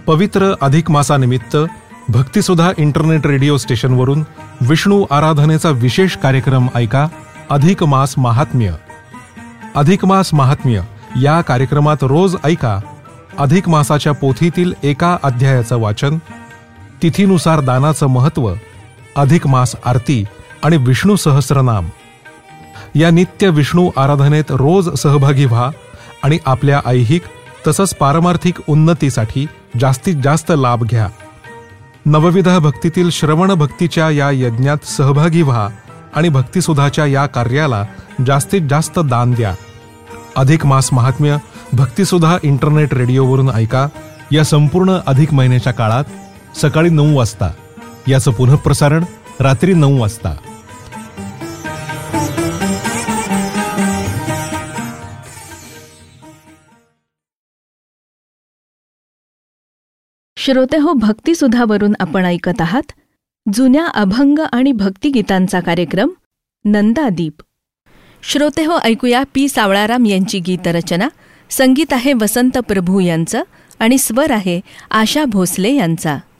पवित्र अधिक मासानिमित्त भक्तिसुधा internet radio स्टेशनवरून विष्णू आराधनेचा विशेष कार्यक्रम ऐका. अधिक मास महात्म्य. अधिक मास महात्म्य या कार्यक्रमात रोज ऐका अधिक मासाच्या पोथीतील एका अध्यायाचं वाचन, तिथीनुसार दानाचं महत्त्व, अधिक मास आरती आणि विष्णू सहस्रनाम. या नित्य विष्णू आराधनेत रोज सहभागी व्हा आणि आपल्या ऐहिक तसंच पारमार्थिक उन्नतीसाठी जास्तीत जास्त लाभ घ्या. नवविधा भक्तीतील श्रवण भक्तीच्या या यज्ञात सहभागी व्हा आणि भक्तिसुधाच्या या कार्याला जास्तीत जास्त दान द्या. अधिक मास महात्म्य भक्तिसुधा इंटरनेट रेडिओवरून ऐका. या संपूर्ण अधिक महिन्याच्या काळात सकाळी 9 वाजता. याचं पुनःप्रसारण रात्री 9 वाजता. श्रोते हो, भक्तिसुधावरून आपण ऐकत आहात जुन्या अभंग आणि भक्तिगीतांचा कार्यक्रम नंदादीप. श्रोते हो, ऐकूया पी सावळाराम यांची गीतरचना. संगीत आहे वसंत प्रभू यांचं आणि स्वर आहे आशा भोसले यांचा.